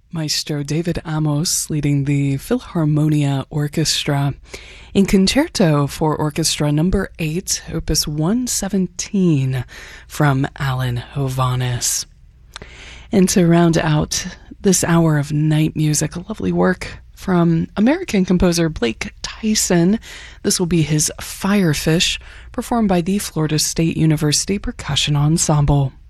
Maestro David Amos leading the Philharmonia Orchestra in Concerto for Orchestra Number 8, Opus 117 from Alan Hovhaness. And to round out this hour of night music, a lovely work from American composer Blake Tyson. This will be his Firefish, performed by the Florida State University Percussion Ensemble.